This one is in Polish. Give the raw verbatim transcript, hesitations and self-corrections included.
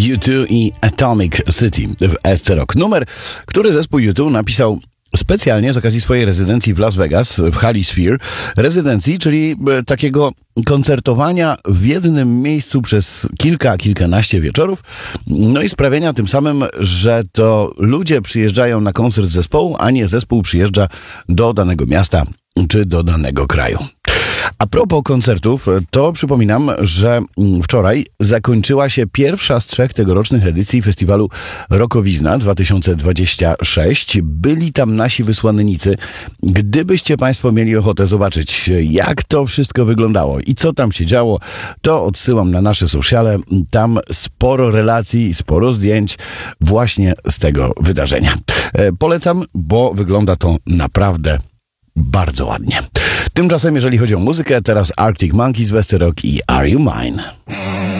U dwa i Atomic City w S C Rock. Numer, który zespół U dwa napisał specjalnie z okazji swojej rezydencji w Las Vegas, w hali Sphere. Rezydencji, czyli takiego koncertowania w jednym miejscu przez kilka, kilkanaście wieczorów. No i sprawienia tym samym, że to ludzie przyjeżdżają na koncert zespołu, a nie zespół przyjeżdża do danego miasta czy do danego kraju. A propos koncertów, to przypominam, że wczoraj zakończyła się pierwsza z trzech tegorocznych edycji festiwalu Rockowizna dwa tysiące dwudziesty szósty. Byli tam nasi wysłannicy. Gdybyście Państwo mieli ochotę zobaczyć, jak to wszystko wyglądało i co tam się działo, to odsyłam na nasze sociale. Tam sporo relacji i sporo zdjęć właśnie z tego wydarzenia. Polecam, bo wygląda to naprawdę bardzo ładnie. Tymczasem, jeżeli chodzi o muzykę, teraz Arctic Monkeys, West Rock i Are You Mine?